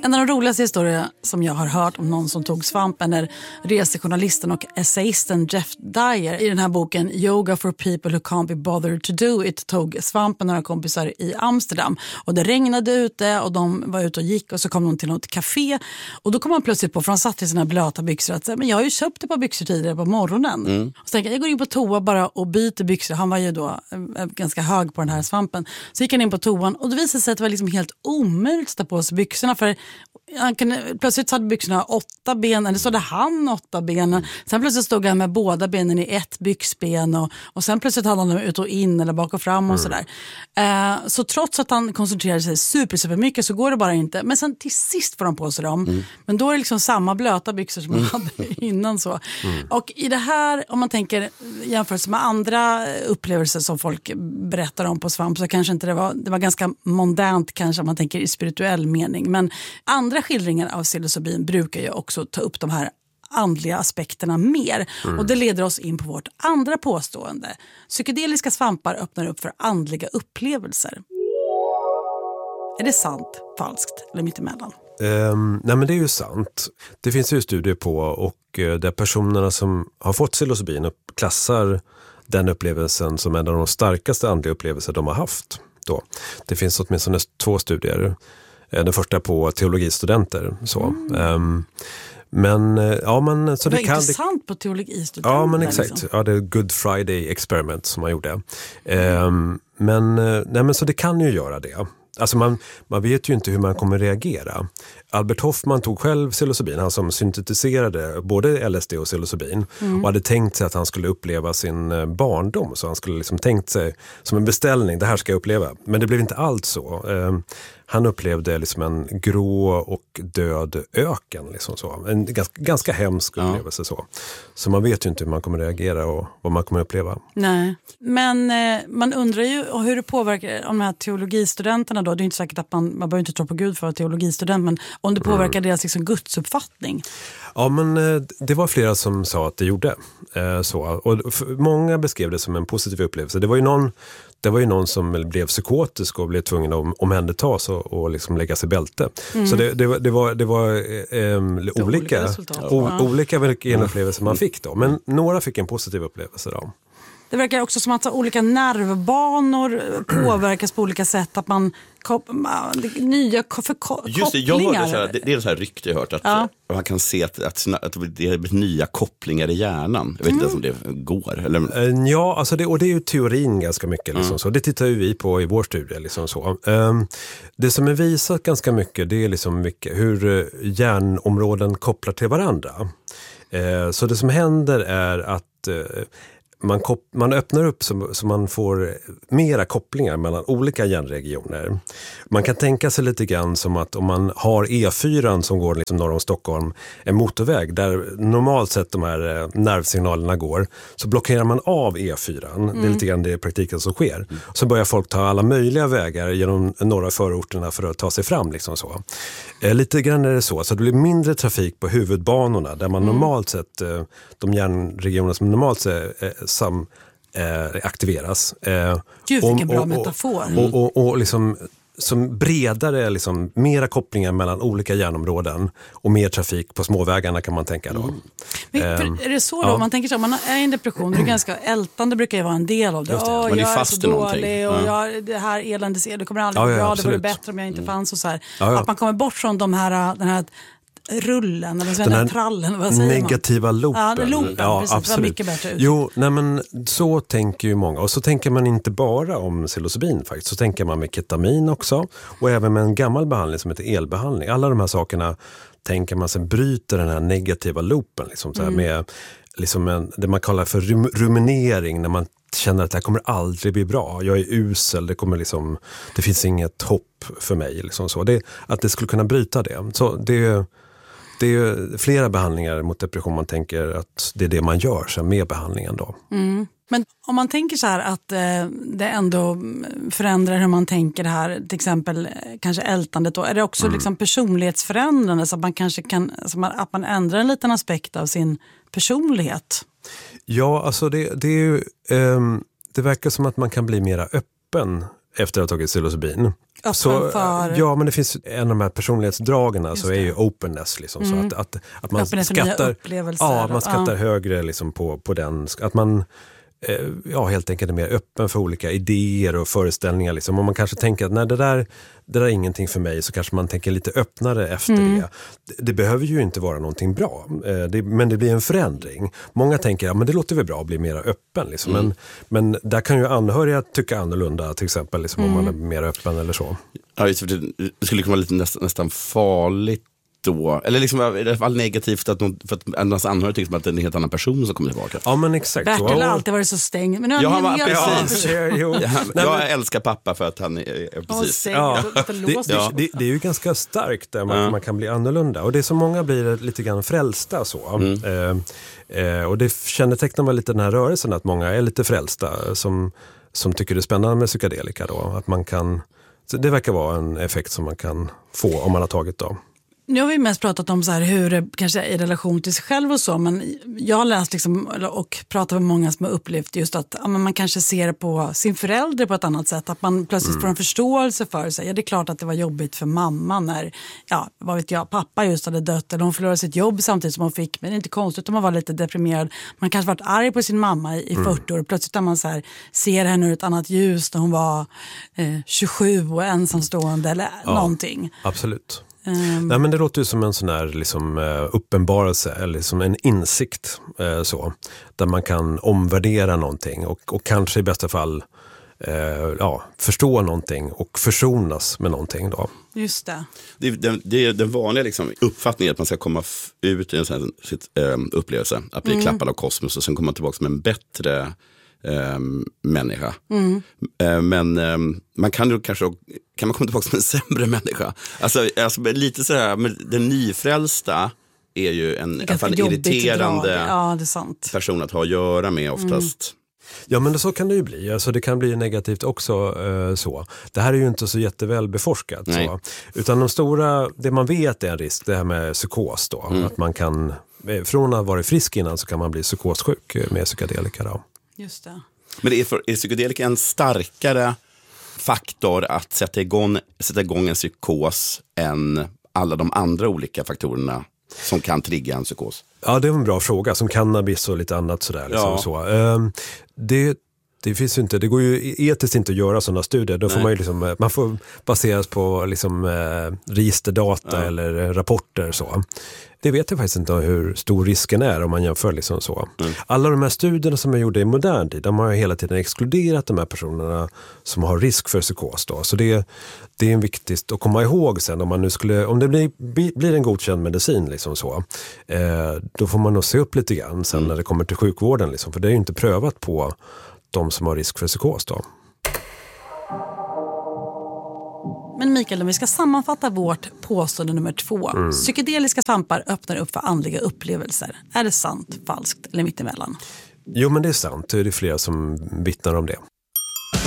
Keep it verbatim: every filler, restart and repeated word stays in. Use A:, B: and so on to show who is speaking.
A: En av de roligaste historier som jag har hört om någon som tog svampen är resejournalisten och essayisten Jeff Dyer i den här boken Yoga for people who can't be bothered to do it tog svampen några kompisar i Amsterdam. Och det regnade ute och de var ute och gick och så kom de till något café och då kom man plötsligt på, för han satt i sina blöta byxor, att men jag har ju köpt ett par byxor tidigare på morgonen. Mm. Och så tänkte jag, jag går in på toa bara och byter byxor. Han var ju då äh, ganska hög på den här svampen. Så gick han in på toan och det visade sig att det var liksom helt omöjligt att ta på sig byxorna, för han kunde, plötsligt hade byxorna åtta ben, eller så hade han åtta ben. Sen plötsligt stod han med båda benen i ett byxben och, och sen plötsligt hade han dem ut och in eller bak och fram och sådär. Eh, så trots att han koncentrerade sig super, super mycket så går det bara inte. Men sen till sist får han på sig dem. Mm. Men då är det liksom samma blöta byxor som han hade innan så. Mm. Och i det här, om man tänker jämfört med andra upplevelser som folk berättar om på svamp, så kanske inte det var, det var ganska mondänt kanske om man tänker i spirituell mening. Men andra skildringar av psilocybin brukar ju också ta upp de här andliga aspekterna mer. Mm. Och det leder oss in på vårt andra påstående. Psykedeliska svampar öppnar upp för andliga upplevelser. Är det sant, falskt eller mittemellan?
B: Um, nej men det är ju sant. Det finns ju studier på, och uh, där personerna som har fått psilocybin klassar den upplevelsen som en av de starkaste andliga upplevelser de har haft. Då. Det finns åtminstone två studier. Den första på teologistudenter. Så. Mm. Um, men, ja, men, så
A: det,
B: det
A: var
B: kan,
A: intressant
B: det,
A: på teologistudenter.
B: Ja, men exakt.
A: Liksom.
B: Ja, det är Good Friday Experiment som man gjorde. Um, men, nej, men så det kan ju göra det. Alltså man, man vet ju inte hur man kommer reagera. Albert Hoffman tog själv psilocybin, han som syntetiserade både L S D och psilocybin, mm. och hade tänkt sig att han skulle uppleva sin barndom, så han skulle liksom tänkt sig som en beställning, det här ska jag uppleva. Men det blev inte alls så. Eh, han upplevde liksom en grå och död öken, liksom så. En ganska, ganska hemsk upplevelse. Ja. Så. Så man vet ju inte hur man kommer reagera och vad man kommer uppleva.
A: Nej, men eh, man undrar ju hur det påverkar de här teologistudenterna då. Det är inte säkert att man, man behöver inte tro på Gud för att vara teologistudent, men om det påverkar mm. deras liksom gudsuppfattning.
B: Ja, men eh, det var flera som sa att det gjorde. Eh, så. Och f- många beskrev det som en positiv upplevelse. Det var ju någon Det var ju någon som blev psykotisk och blev tvungen att omhändertas och, och liksom lägga sig i bälte. Mm. Så det, det, det var, det var eh, olika, olika, o, ja. olika upplevelser man fick då. Men några fick en positiv upplevelse då.
A: Det verkar också som att olika nervbanor påverkas på olika sätt. Att man kopplar nya för kopplingar.
C: Just det, jag hörde så här, det, det är så här rykte jag hört att ja. man kan se att, att, att det är nya kopplingar i hjärnan. Jag vet inte mm. om det går. Eller?
B: Ja, alltså det, och det är ju teorin ganska mycket. Liksom mm. så. Det tittar ju vi på i vår studie. Liksom så. Um, det som är visat ganska mycket, det är liksom mycket hur hjärnområden kopplar till varandra. Uh, så det som händer är att uh, Man, kop- man öppnar upp så, så man får mera kopplingar mellan olika hjärnregioner. Man kan tänka sig lite grann som att om man har E fyra som går liksom norr om Stockholm, en motorväg där normalt sett de här eh, nervsignalerna går, så blockerar man av E fyra. Mm. Det är lite grann det i praktiken som sker. Mm. Så börjar folk ta alla möjliga vägar genom norra förorterna för att ta sig fram. Liksom så. Eh, lite grann är det så. Så det blir mindre trafik på huvudbanorna där man mm. normalt sett, eh, de hjärnregioner som normalt sett eh, som eh, aktiveras. Eh,
A: Gud, vilken
B: och,
A: bra
B: och,
A: metafor.
B: Och, och, och, och liksom som bredare, liksom, mera kopplingar mellan olika hjärnområden och mer trafik på småvägarna kan man tänka då. Mm.
A: Men,
B: um,
A: är det så då?
B: Ja.
A: Man tänker så, man är i en depression, det är ganska ältande, brukar ju vara en del av det.
C: Just det.
A: Åh,
C: Man är
A: jag
C: fast
A: är så
C: i
A: dålig och
C: ja.
A: jag, det här eländes, det kommer aldrig
B: ja,
A: bli
B: ja,
A: bra,
B: absolut.
A: det vore bättre om jag inte fanns och så här.
B: Ja, ja.
A: Att man kommer bort från de här, den här rullen eller
B: den här
A: trallen, vad säger
B: negativa
A: man?
B: loopen.
A: Ja, loopen,
B: ja,
A: precis,
B: absolut.
A: var mycket bättre ut.
B: Jo, nej men så tänker ju många. Och så tänker man inte bara om psilocybin faktiskt. Så tänker man med ketamin också. Och även med en gammal behandling som heter elbehandling. Alla de här sakerna tänker man sen bryter den här negativa loopen. Liksom, så här, mm. med liksom en, det man kallar för rum, ruminering. När man känner att det här kommer aldrig bli bra. Jag är usel, det kommer liksom, det finns inget hopp för mig. Liksom så. Det, att det skulle kunna bryta det. Så det Det är ju flera behandlingar mot depression man tänker att det är det man gör så med behandlingen då.
A: Mm. Men om man tänker så här att eh, det ändå förändrar hur man tänker det här, till exempel eh, kanske ältandet då, är det också mm. liksom personlighetsförändrande så att man kanske kan, så man, att man ändrar en liten aspekt av sin personlighet?
B: Ja, alltså det, det är ju, eh, det verkar som att man kan bli mera öppen efter att ha tagit psilocybin.
A: Öppen
B: så,
A: för...
B: Ja, men det finns en av de här personlighetsdragen så är ju openness. Liksom, mm. så att, att, att man
A: Öppenhet
B: skattar,
A: ja,
B: man skattar
A: ja.
B: högre liksom, på, på den. Att man eh, ja, helt enkelt är mer öppen för olika idéer och föreställningar. Liksom. Om man kanske tänker att nej, det, där, det där är ingenting för mig, så kanske man tänker lite öppnare efter mm. det. det. Det behöver ju inte vara någonting bra, eh, det, men det blir en förändring. Många tänker, ja men det låter väl bra att bli mer öppen. Liksom. Mm. Men, men där kan ju anhöriga tycka annorlunda, till exempel liksom, mm. om man är mer öppen eller så.
C: Ja, det skulle kunna vara lite nästan, nästan farligt då. Eller liksom, i alla fall negativt att, någon, för att ens anhörig tycker att det är en helt annan person som kommer tillbaka.
B: Ja, men exakt.
A: Bertil har alltid varit så stängd. Men nu
C: ja, han var,
A: ja,
C: precis. Ja, jo. jag, jag älskar pappa för att han är, är precis.
B: Ja, det, det, det, det är ju ganska starkt där man, ja. man kan bli annorlunda. Och det är så många blir lite grann frälsta så. Mm. Eh, eh, och det kännetecknar väl lite den här rörelsen att många är lite frälsta som, som tycker det är spännande med psykedelika då. Att man kan, så det verkar vara en effekt som man kan få om man har tagit dem.
A: Nu har vi mest pratat om så här hur det kanske är i relation till sig själv och så, men jag har läst liksom, och pratat med många som har upplevt just att ja, man kanske ser på sin förälder på ett annat sätt, att man plötsligt mm. får en förståelse för sig. Ja, det är klart att det var jobbigt för mamma när, ja, vad vet jag, pappa just hade dött eller hon förlorade sitt jobb samtidigt som hon fick, men det är inte konstigt om man var lite deprimerad. Man kanske varit arg på sin mamma i, i mm. fyrtio år och plötsligt när man så här, ser henne ur ett annat ljus när hon var eh, tjugosju och ensamstående eller ja, någonting.
B: Absolut. Um. Nej, men det låter ju som en sån här liksom, uppenbarelse eller som en insikt eh, så, där man kan omvärdera någonting och, och kanske i bästa fall eh, ja, förstå någonting och försonas med någonting då.
A: Just det.
C: Det, det, det är den vanliga liksom, uppfattningen att man ska komma f- ut i en sån här sitt, äh, upplevelse, att bli mm. klappad av kosmos och sen komma tillbaka som en bättre äh, människa. Mm. Äh, men äh, man kan ju kanske kan man komma tillbaka som en sämre människa. Alltså, alltså lite så här, men den nyfrälsta är ju en, i alla fall irriterande
A: ja, det är sant.
C: person att ha att göra med oftast. Mm.
B: Ja, men så kan det ju bli. Alltså, det kan bli negativt också eh, så. Det här är ju inte så jätteväl beforskat. Så. Utan de stora, det man vet är en risk, det här med psykos då. Mm. Att man kan, från att ha varit frisk innan så kan man bli psykossjuk med psykedelika då.
A: Just det.
C: Men är, för, är psykedelika en starkare faktor att sätta igång, sätta igång en psykos än alla de andra olika faktorerna som kan trigga en psykos?
B: Ja, det är en bra fråga. Som cannabis och lite annat sådär. Liksom
C: ja.
B: så. Um, det, det finns ju inte, det går ju etiskt inte att göra sådana studier. Då får man ju liksom, man får baseras på liksom, eh, registerdata ja. eller rapporter så. Det vet jag faktiskt inte hur stor risken är om man jämför liksom så. Mm. Alla de här studierna som är gjorda i modern tid, de har ju hela tiden exkluderat de här personerna som har risk för psykos då. Så det, det är viktigt att komma ihåg sen om man nu skulle, om det blir, blir en godkänd medicin liksom så, eh, då får man nog se upp lite grann sen mm. när det kommer till sjukvården liksom, för det är ju inte prövat på de som har risk för psykos då.
A: Men Mikael, om vi ska sammanfatta vårt påstående nummer två. Mm. Psykedeliska svampar öppnar upp för andliga upplevelser. Är det sant, falskt eller mittemellan?
B: Jo, men det är sant. Det är flera som vittnar om det.